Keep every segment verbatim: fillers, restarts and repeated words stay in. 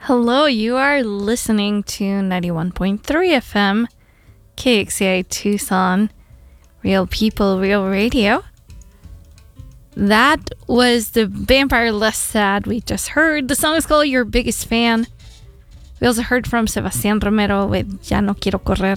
Hello, you are listening to ninety-one point three F M, K X C I Tucson, Real People, Real Radio. That was the Vampire Less Sad we just heard. The song is called Your Biggest Fan. We also heard from Sebastián Romero with Ya No Quiero Correr.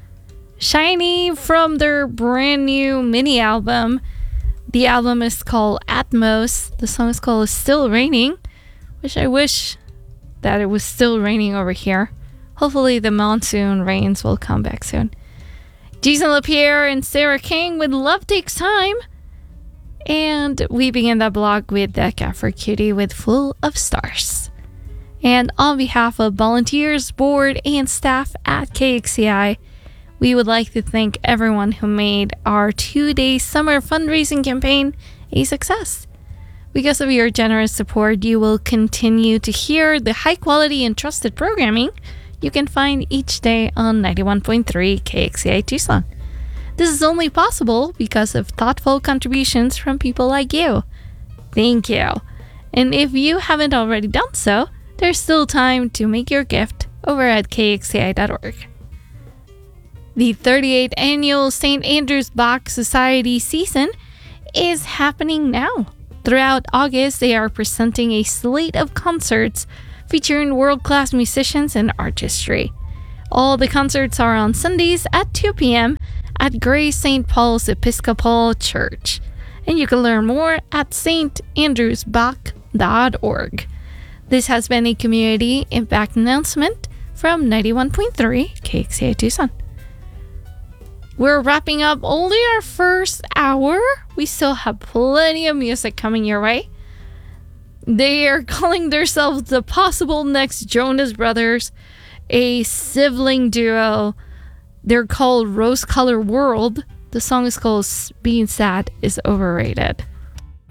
Shiny from their brand new mini album. The album is called Atmos. The song is called Still Raining, which I wish that it was still raining over here. Hopefully the monsoon rains will come back soon. Jason LaPierre and Sarah King with Love Takes Time. And we begin that blog with Decca for Cutie with Full of Stars. And on behalf of volunteers, board, and staff at K X C I, we would like to thank everyone who made our two-day summer fundraising campaign a success. Because of your generous support, you will continue to hear the high-quality and trusted programming you can find each day on ninety-one point three K X C I Tucson. This is only possible because of thoughtful contributions from people like you. Thank you. And if you haven't already done so, there's still time to make your gift over at K X C I dot org. The thirty-eighth Annual Saint Andrew's Bach Society season is happening now. Throughout August, they are presenting a slate of concerts featuring world-class musicians and artistry. All the concerts are on Sundays at two p.m. at Grace Saint Paul's Episcopal Church. And you can learn more at saint andrews bach dot org. This has been a community impact announcement from ninety-one point three K X C I Tucson. We're wrapping up only our first hour. We still have plenty of music coming your way. They are calling themselves the possible next Jonas Brothers, a sibling duo. They're called Rose Color World. The song is called Being Sad is Overrated.